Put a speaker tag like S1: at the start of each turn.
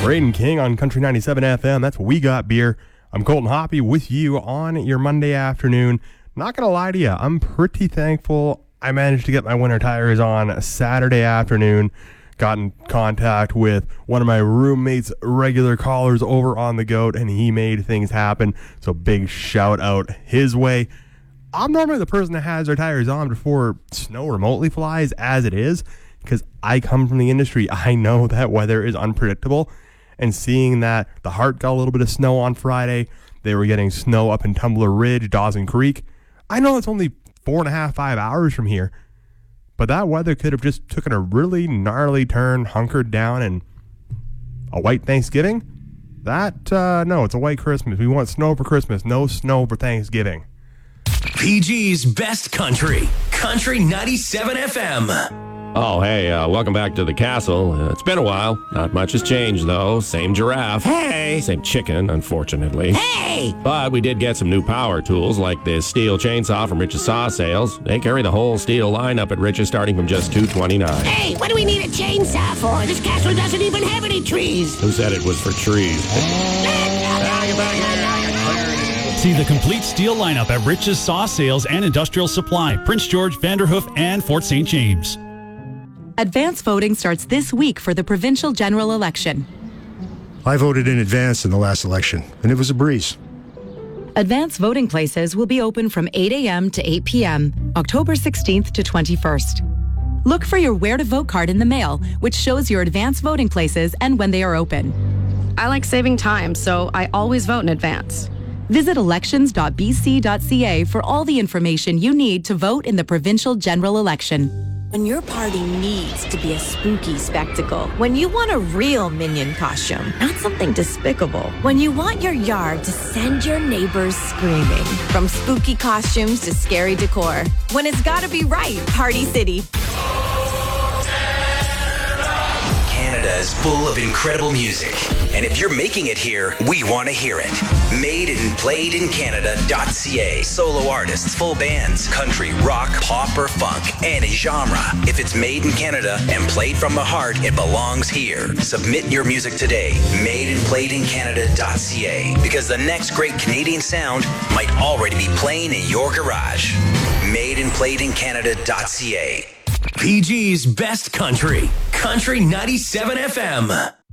S1: Braden King on Country 97 FM. That's We Got Beer. I'm Colton Hoppy with you on your Monday afternoon. Not going to lie to you, I'm pretty thankful I managed to get my winter tires on Saturday afternoon. Got in contact with one of my roommate's regular callers over on the Goat, and he made things happen. So big shout out his way. I'm normally the person that has their tires on before snow remotely flies as it is, because I come from the industry. I know that weather is unpredictable. And seeing that the Hart got a little bit of snow on Friday, they were getting snow up in Tumbler Ridge, Dawson Creek. I know it's only 4.5, 5 hours from here, but that weather could have just taken a really gnarly turn, hunkered down, and a white Thanksgiving? No, it's a white Christmas. We want snow for Christmas, no snow for Thanksgiving.
S2: PG's Best Country, Country 97 FM.
S3: Oh, hey, welcome back to the castle. It's been a while. Not much has changed, though. Same giraffe.
S4: Hey!
S3: Same chicken, unfortunately.
S4: Hey!
S3: But we did get some new power tools, like this steel chainsaw from Rich's Saw Sales. They carry the whole steel lineup at Rich's, starting from just $229.
S4: Hey, what do we need a chainsaw for? This castle doesn't even have any trees.
S3: Who said it was for trees?
S5: See the complete steel lineup at Rich's Saw Sales and Industrial Supply, Prince George, Vanderhoof, and Fort St. James.
S6: Advance voting starts this week for the provincial general election.
S7: I voted in advance in the last election, and it was a breeze.
S6: Advance voting places will be open from 8 a.m. to 8 p.m., October 16th to 21st. Look for your Where to Vote card in the mail, which shows your advance voting places and when they are open.
S8: I like saving time, so I always vote in advance.
S6: Visit elections.bc.ca for all the information you need to vote in the provincial general election.
S9: When your party needs to be a spooky spectacle. When you want a real Minion costume, not something despicable. When you want your yard to send your neighbors screaming. From spooky costumes to scary decor. When it's gotta be right, Party City.
S2: Canada is full of incredible music. And if you're making it here, we want to hear it. Made and played in Canada.ca. Solo artists, full bands, country, rock, pop, or funk, any genre. If it's made in Canada and played from the heart, it belongs here. Submit your music today. Made and played in Canada.ca. Because the next great Canadian sound might already be playing in your garage. Made and played in Canada.ca. PG's Best Country, Country 97 FM.